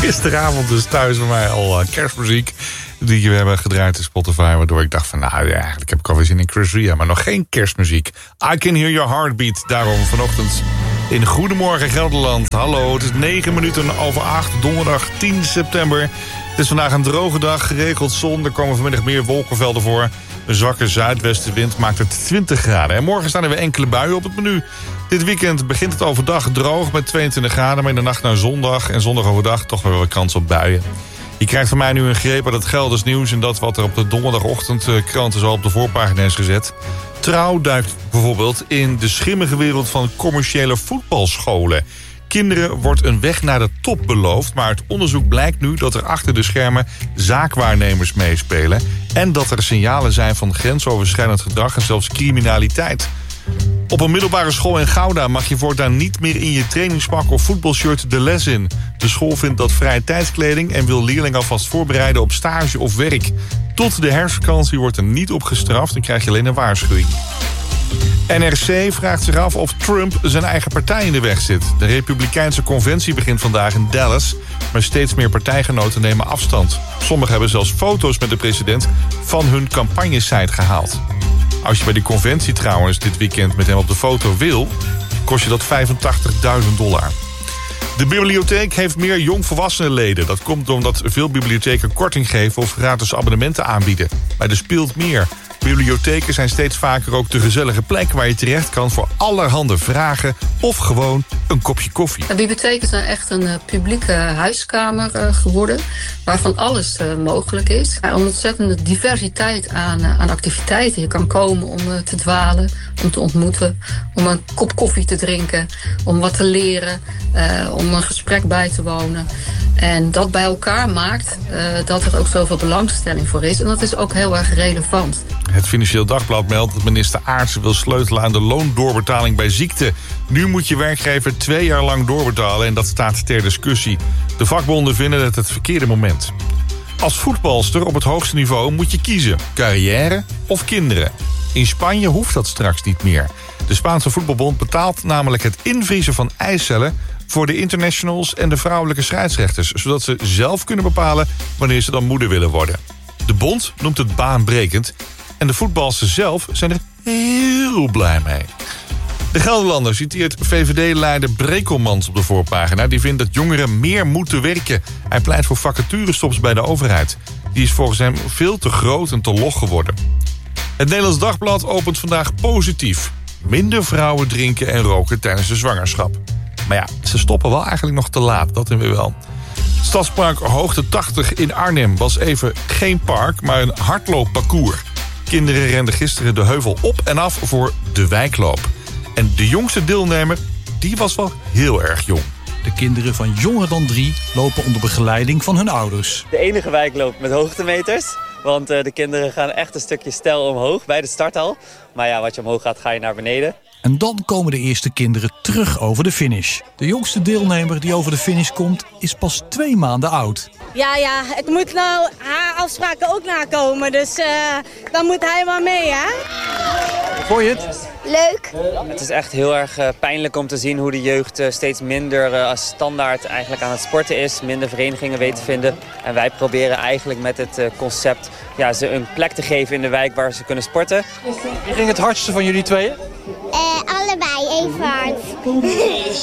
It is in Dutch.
Gisteravond dus thuis bij mij al kerstmuziek die we hebben gedraaid in Spotify, waardoor ik dacht van nou ja, eigenlijk heb ik alweer zin in Chris Ria, maar nog geen kerstmuziek. I Can Hear Your Heartbeat, daarom vanochtend in Goedemorgen Gelderland. Hallo, het is 8:09, donderdag 10 september. Het is vandaag een droge dag, geregeld zon, er komen vanmiddag meer wolkenvelden voor. Een zwakke zuidwestenwind maakt het 20 graden. En morgen staan er weer enkele buien op het menu. Dit weekend begint het overdag droog met 22 graden... maar in de nacht naar zondag en zondag overdag toch wel wat kans op buien. Je krijgt van mij nu een greep uit het Gelders nieuws... en dat wat er op de donderdagochtendkrant is al op de voorpagina is gezet. Trouw duikt bijvoorbeeld in de schimmige wereld van commerciële voetbalscholen. Kinderen wordt een weg naar de top beloofd... maar uit onderzoek blijkt nu dat er achter de schermen zaakwaarnemers meespelen... en dat er signalen zijn van grensoverschrijdend gedrag en zelfs criminaliteit. Op een middelbare school in Gouda mag je voortaan niet meer in je trainingspak of voetbalshirt de les in. De school vindt dat vrije tijdskleding en wil leerlingen alvast voorbereiden op stage of werk. Tot de herfstvakantie wordt er niet op gestraft en krijg je alleen een waarschuwing. NRC vraagt zich af of Trump zijn eigen partij in de weg zit. De Republikeinse conventie begint vandaag in Dallas, maar steeds meer partijgenoten nemen afstand. Sommigen hebben zelfs foto's met de president van hun campagnesite gehaald. Als je bij die conventie trouwens dit weekend met hem op de foto wil, kost je dat $85.000. De bibliotheek heeft meer jongvolwassenenleden. Dat komt omdat veel bibliotheken korting geven of gratis abonnementen aanbieden. Maar er speelt meer. Bibliotheken zijn steeds vaker ook de gezellige plek waar je terecht kan voor allerhande vragen of gewoon een kopje koffie. De bibliotheken zijn echt een publieke huiskamer geworden, waarvan alles mogelijk is. Een ontzettende diversiteit aan activiteiten. Je kan komen om te dwalen, om te ontmoeten, om een kop koffie te drinken, om wat te leren, om een gesprek bij te wonen. En dat bij elkaar maakt dat er ook zoveel belangstelling voor is. En dat is ook heel erg relevant. Het Financieel Dagblad meldt dat minister Aartsen wil sleutelen aan de loondoorbetaling bij ziekte. Nu moet je werkgever 2 jaar lang doorbetalen en dat staat ter discussie. De vakbonden vinden het verkeerde moment. Als voetbalster op het hoogste niveau moet je kiezen: carrière of kinderen. In Spanje hoeft dat straks niet meer. De Spaanse voetbalbond betaalt namelijk het invriezen van eicellen voor de internationals en de vrouwelijke scheidsrechters, zodat ze zelf kunnen bepalen wanneer ze dan moeder willen worden. De bond noemt het baanbrekend en de voetbalsters zelf zijn er heel blij mee. De Gelderlander citeert VVD-leider Brekelmans op de voorpagina. Die vindt dat jongeren meer moeten werken. Hij pleit voor vacaturestops bij de overheid. Die is volgens hem veel te groot en te log geworden. Het Nederlands Dagblad opent vandaag positief. Minder vrouwen drinken en roken tijdens de zwangerschap. Maar ja, ze stoppen wel eigenlijk nog te laat, dat doen we wel. Stadspark Hoogte 80 in Arnhem was even geen park, maar een hardloopparcours. Kinderen renden gisteren de heuvel op en af voor de wijkloop. En de jongste deelnemer, die was wel heel erg jong. De kinderen van jonger dan 3 lopen onder begeleiding van hun ouders. De enige wijkloop met hoogtemeters. Want de kinderen gaan echt een stukje steil omhoog bij de starthal. Maar ja, wat je omhoog gaat, ga je naar beneden. En dan komen de eerste kinderen terug over de finish. De jongste deelnemer die over de finish komt, is pas 2 maanden oud. Ja, ik moet nou haar afspraken ook nakomen. Dus dan moet hij maar mee, hè? Vond je het? Leuk. Het is echt heel erg pijnlijk om te zien hoe de jeugd steeds minder als standaard eigenlijk aan het sporten is. Minder verenigingen weet te vinden. En wij proberen eigenlijk met het concept ze een plek te geven in de wijk waar ze kunnen sporten. Wie ging het hardste van jullie tweeën? Allebei even hard.